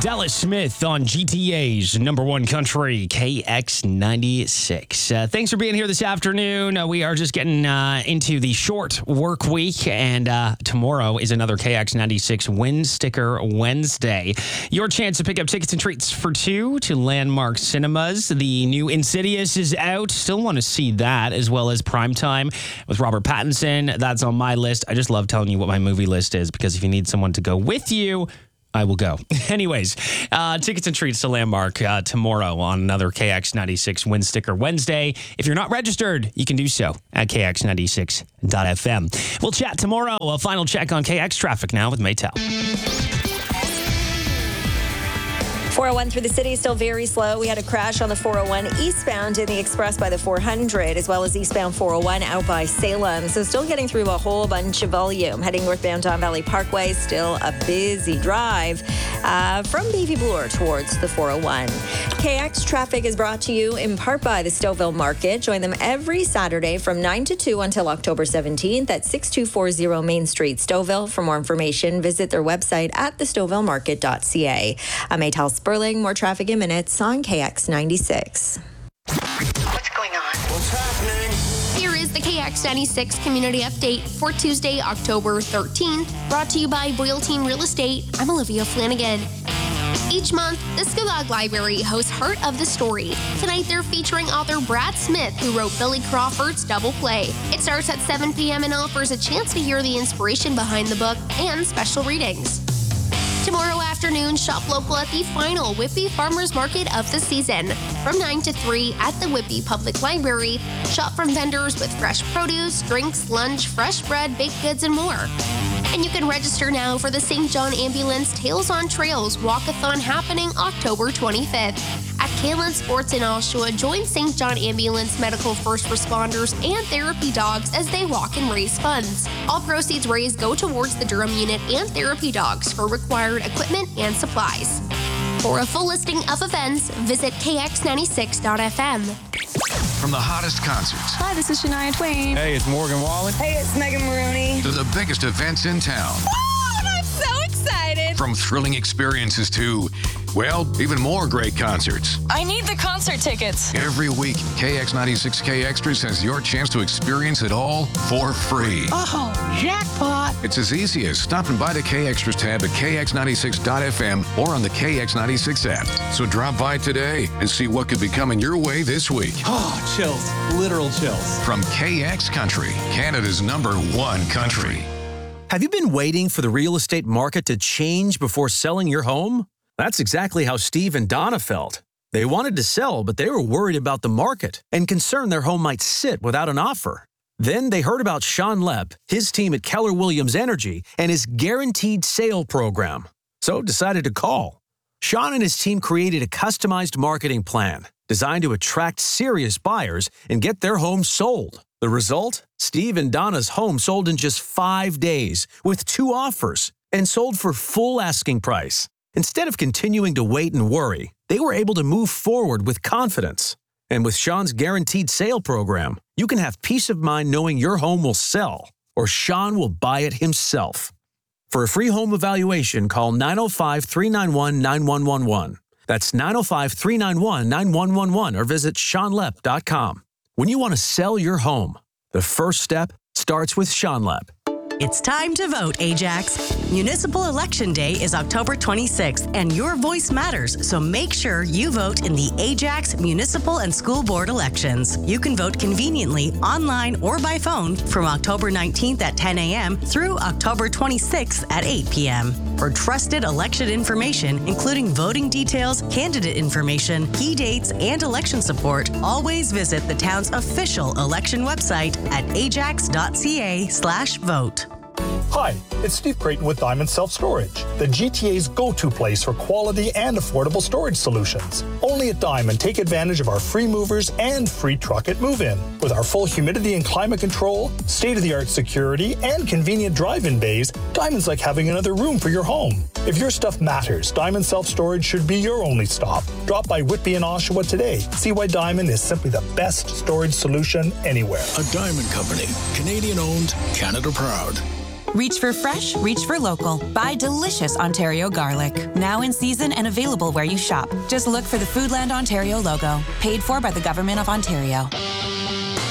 Dallas Smith on GTA's number one country, KX96. Thanks for being here this afternoon. We are just getting into the short work week, and tomorrow is another KX96 Win Sticker Wednesday. Your chance to pick up tickets and treats for two to Landmark Cinemas. The new Insidious is out. Still want to see that, as well as Primetime with Robert Pattinson. That's on my list. I just love telling you what my movie list is, because if you need someone to go with you, I will go. Anyways, tickets and treats to Landmark tomorrow on another KX96 Win Sticker Wednesday. If you're not registered, you can do so at kx96.fm. We'll chat tomorrow. A final check on KX traffic now with Maytel. 401 through the city still very slow. We had a crash on the 401 eastbound in the express by the 400, as well as eastbound 401 out by Salem. So still getting through a whole bunch of volume. Heading northbound Don Valley Parkway, still a busy drive from Beefy Bloor towards the 401. KX traffic is brought to you in part by the Stouffville Market. Join them every Saturday from 9 to 2 until October 17th at 6240 Main Street, Stouffville. For more information, visit their website at thestouffvillemarket.ca. I'm Maytel Sperling. More traffic in minutes on KX96. What's going on? What's happening? Here is the KX96 Community Update for Tuesday, October 13th, brought to you by Boyle Team Real Estate. I'm Olivia Flanagan. Each month, the Skilog Library hosts Heart of the Story. Tonight, they're featuring author Brad Smith, who wrote Billy Crawford's Double Play. It starts at 7 p.m. and offers a chance to hear the inspiration behind the book and special readings. Tomorrow afternoon, shop local at the final Whitby Farmers Market of the season. From 9 to 3 at the Whitby Public Library, shop from vendors with fresh produce, drinks, lunch, fresh bread, baked goods, and more. And you can register now for the St. John Ambulance Tales on Trails Walkathon happening October 25th. At Kalen Sports in Oshawa, join St. John Ambulance medical first responders and therapy dogs as they walk and raise funds. All proceeds raised go towards the Durham unit and therapy dogs for required equipment and supplies. For a full listing of events, visit kx96.fm. From the hottest concerts. Hi, this is Shania Twain. Hey, it's Morgan Wallen. Hey, it's Megan Maroney. To the biggest events in town. Oh, I'm so excited. From thrilling experiences to, well, even more great concerts. I need the concert tickets. Every week, KX96K Extras has your chance to experience it all for free. Oh, jackpot. It's as easy as stopping by the K Extras tab at kx96.fm or on the KX96 app. So drop by today and see what could be coming your way this week. Oh, chills. Literal chills. From KX Country, Canada's #1 country. Have you been waiting for the real estate market to change before selling your home? That's exactly how Steve and Donna felt. They wanted to sell, but they were worried about the market and concerned their home might sit without an offer. Then they heard about Sean Lepp, his team at Keller Williams Energy, and his guaranteed sale program. So decided to call. Sean and his team created a customized marketing plan designed to attract serious buyers and get their home sold. The result? Steve and Donna's home sold in just 5 days with 2 offers and sold for full asking price. Instead of continuing to wait and worry, they were able to move forward with confidence. And with Sean's guaranteed sale program, you can have peace of mind knowing your home will sell, or Sean will buy it himself. For a free home evaluation, call 905-391-9111. That's 905-391-9111 or visit SeanLepp.com. When you want to sell your home, the first step starts with Sean Lepp. It's time to vote, Ajax. Municipal Election Day is October 26th, and your voice matters, so make sure you vote in the Ajax Municipal and School Board elections. You can vote conveniently online or by phone from October 19th at 10 a.m. through October 26th at 8 p.m. For trusted election information, including voting details, candidate information, key dates, and election support, always visit the town's official election website at ajax.ca/vote. Hi, it's Steve Creighton with Diamond Self-Storage, the GTA's go-to place for quality and affordable storage solutions. Only at Diamond, take advantage of our free movers and free truck at move-in. With our full humidity and climate control, state-of-the-art security, and convenient drive-in bays, Diamond's like having another room for your home. If your stuff matters, Diamond Self-Storage should be your only stop. Drop by Whitby and Oshawa today. See why Diamond is simply the best storage solution anywhere. A Diamond Company, Canadian-owned, Canada-proud. Reach for fresh, reach for local. Buy delicious Ontario garlic. Now in season and available where you shop. Just look for the Foodland Ontario logo. Paid for by the Government of Ontario.